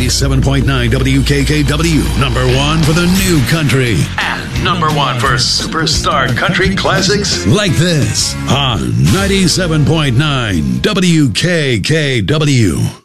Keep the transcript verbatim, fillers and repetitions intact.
ninety-seven point nine W K K W, number one for the new country. And number one for superstar country classics like this on ninety-seven point nine W K K W.